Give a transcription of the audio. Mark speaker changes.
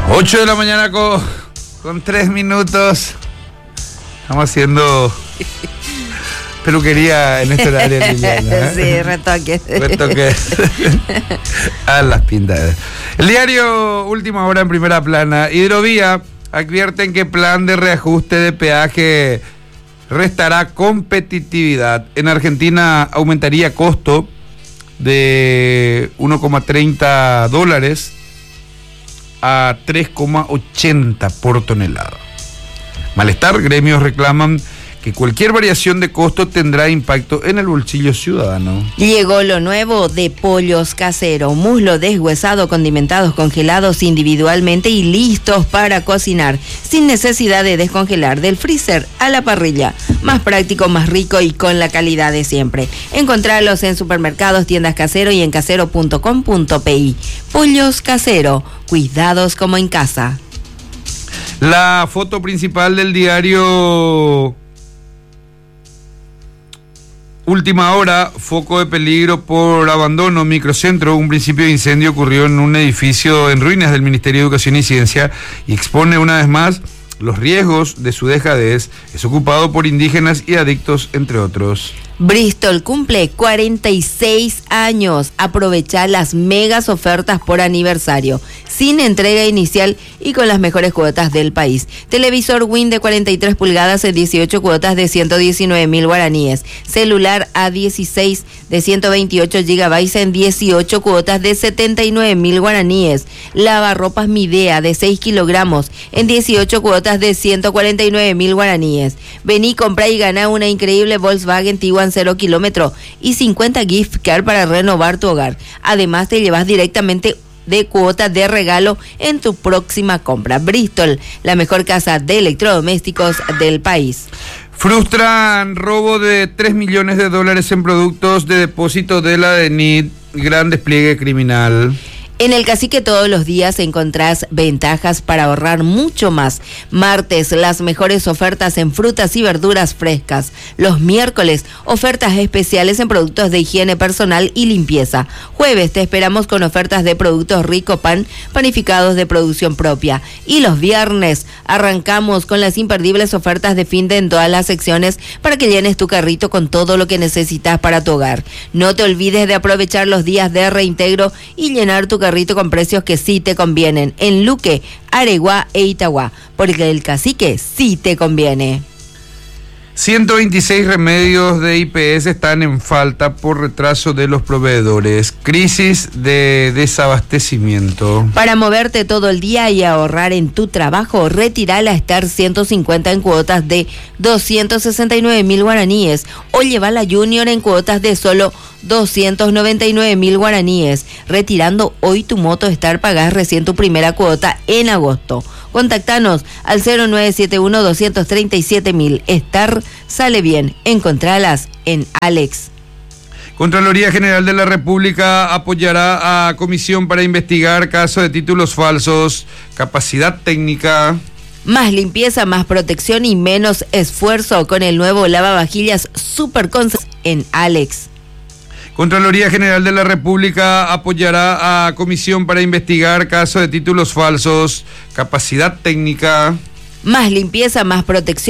Speaker 1: 8 de la mañana con 3 minutos. Estamos haciendo peluquería en este horario, Liliana,
Speaker 2: Sí, retoque.
Speaker 1: Retoque a las pintadas. El diario Última Hora en primera plana. Hidrovía advierten que plan de reajuste de peaje restará competitividad. En Argentina aumentaría costo de $1,30 a 3,80 por tonelada. Malestar, gremios reclaman que cualquier variación de costo tendrá impacto en el bolsillo ciudadano.
Speaker 2: Llegó lo nuevo de Pollos Casero, muslo deshuesado, condimentados, congelados individualmente y listos para cocinar, sin necesidad de descongelar, del freezer a la parrilla. Más práctico, más rico y con la calidad de siempre. Encontralos en supermercados, tiendas Casero y en casero.com.pi. Pollos Casero, cuidados como en casa.
Speaker 1: La foto principal del diario Última Hora, foco de peligro por abandono, microcentro. Un principio de incendio ocurrió en un edificio en ruinas del Ministerio de Educación y Ciencia y expone una vez más los riesgos de su dejadez. Es ocupado por indígenas y adictos, entre otros.
Speaker 2: Bristol cumple 46 años. Aprovecha las megas ofertas por aniversario, sin entrega inicial y con las mejores cuotas del país. Televisor Win de 43 pulgadas en 18 cuotas de 119.000 guaraníes. Celular A16 de 128 gigabytes en 18 cuotas de 79.000 guaraníes. Lavarropas Midea de 6 kilogramos en 18 cuotas de 149.000 guaraníes. Vení, compra y gana una increíble Volkswagen Tiguan 0 kilómetro y 50 gift card para renovar tu hogar. Además, te llevas directamente de cuota de regalo en tu próxima compra. Bristol, la mejor casa de electrodomésticos del país.
Speaker 1: Frustran robo de $3 millones en productos de depósito de la DENIT. Gran despliegue criminal.
Speaker 2: En el Cacique todos los días encontrás ventajas para ahorrar mucho más. Martes, las mejores ofertas en frutas y verduras frescas. Los miércoles, ofertas especiales en productos de higiene personal y limpieza. Jueves, te esperamos con ofertas de productos Rico Pan, panificados de producción propia. Y los viernes, arrancamos con las imperdibles ofertas de fin de en todas las secciones para que llenes tu carrito con todo lo que necesitas para tu hogar. No te olvides de aprovechar los días de reintegro y llenar tu carrito con precios que sí te convienen en Luque, Areguá e Itagüá, porque el Cacique sí te conviene.
Speaker 1: 126 remedios de IPS están en falta por retraso de los proveedores. Crisis de desabastecimiento.
Speaker 2: Para moverte todo el día y ahorrar en tu trabajo, retira la Star 150 en cuotas de 269.000 guaraníes o lleva la Junior en cuotas de solo 299.000 guaraníes. Retirando hoy tu moto Star, pagás recién tu primera cuota en agosto. Contactanos al 0971-237.000. Star sale bien. Encontralas en Alex.
Speaker 1: Contraloría General de la República apoyará a comisión para investigar caso de títulos falsos. Capacidad técnica.
Speaker 2: Más limpieza, más protección y menos esfuerzo con el nuevo lavavajillas Super Concept en Alex.
Speaker 1: Contraloría General de la República apoyará a comisión para investigar caso de títulos falsos. Capacidad técnica.
Speaker 2: Más limpieza, más protección.